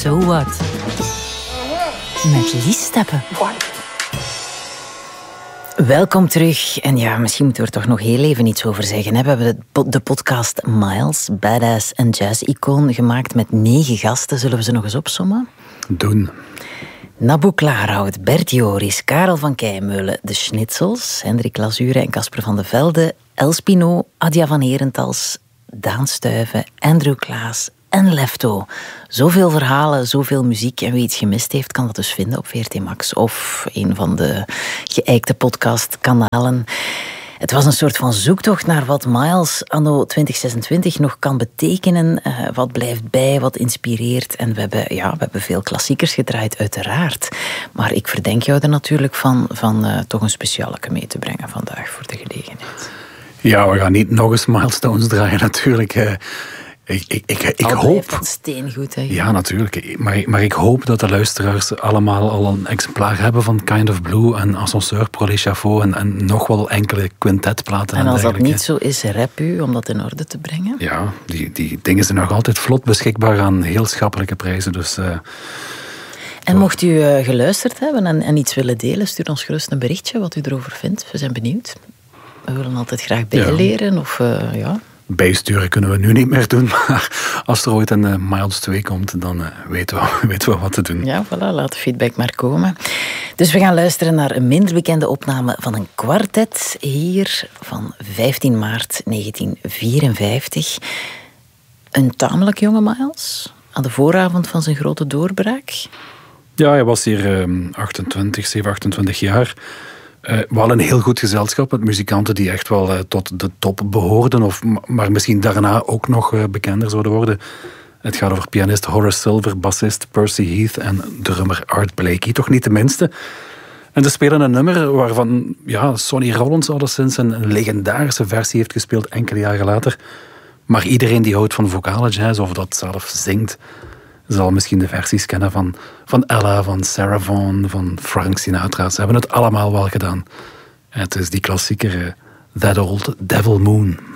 So What? Met Lies Steppen. Welkom terug. En ja, misschien moeten we er toch nog heel even iets over zeggen. We hebben de podcast Miles, badass en jazz-icoon gemaakt met 9 gasten. Zullen we ze nog eens opsommen? Doen. Nabu Klaarhout, Bert Joris, Karel van Keimeulen, de Schnitzels, Hendrik Lazure en Casper van de Velde, Els Pinot, Adja van Herentals, Daan Stuyven, Andrew Klaas en Lefto. Zoveel verhalen, zoveel muziek. En wie iets gemist heeft, kan dat dus vinden op VRT Max of een van de geëikte podcastkanalen. Het was een soort van zoektocht naar wat Miles anno 2026 nog kan betekenen. Wat blijft bij, wat inspireert. En we hebben veel klassiekers gedraaid, uiteraard. Maar ik verdenk jou er natuurlijk van toch een specialeke mee te brengen vandaag voor de gelegenheid. Ja, we gaan niet nog eens Milestones draaien natuurlijk. Ik hoop... dat steengoed, hè? Ja, natuurlijk. Maar ik hoop dat de luisteraars allemaal al een exemplaar hebben van Kind of Blue en Ascenseur pour l'échafaud en nog wel enkele quintetplaten. En als dat niet zo is, rap u om dat in orde te brengen? Ja, die dingen zijn nog altijd vlot beschikbaar aan heel schappelijke prijzen. Dus, en mocht u geluisterd hebben en iets willen delen, stuur ons gerust een berichtje wat u erover vindt. We zijn benieuwd. We willen altijd graag bijleren of Bijsturen kunnen we nu niet meer doen, maar als er ooit een Miles 2 komt, dan weten we wat te doen. Ja, voilà, laat de feedback maar komen. Dus we gaan luisteren naar een minder bekende opname van een kwartet hier van 15 maart 1954. Een tamelijk jonge Miles, aan de vooravond van zijn grote doorbraak. Ja, hij was hier 28 jaar. Wel een heel goed gezelschap met muzikanten die echt wel tot de top behoorden, maar misschien daarna ook nog bekender zouden worden. Het gaat over pianist Horace Silver, bassist Percy Heath en drummer Art Blakey, toch niet de minste. En ze spelen een nummer waarvan Sonny Rollins alleszins een legendarische versie heeft gespeeld enkele jaren later. Maar iedereen die houdt van vocale jazz of dat zelf zingt, zal misschien de versies kennen van Ella, van Sarah Vaughan, van Frank Sinatra. Ze hebben het allemaal wel gedaan. Het is die klassieker That Old Devil Moon.